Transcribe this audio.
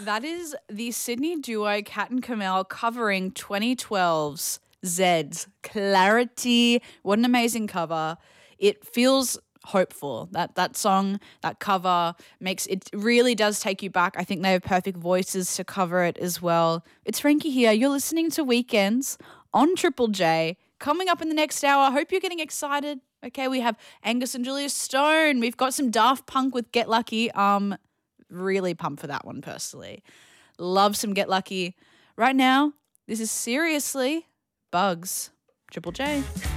That is the Sydney duo Kat and Kamel covering 2012's Zed's Clarity. What an amazing cover. It feels hopeful. That song, that cover makes it really does take you back. I think they have perfect voices to cover it as well. It's Frankie here. You're listening to Weekends on Triple J. Coming up in the next hour, I hope you're getting excited. Okay, we have Angus and Julia Stone. We've got some Daft Punk with Get Lucky. Really pumped for that one personally. Love some Get Lucky. Right now, this is Seriously Bugs. Triple J.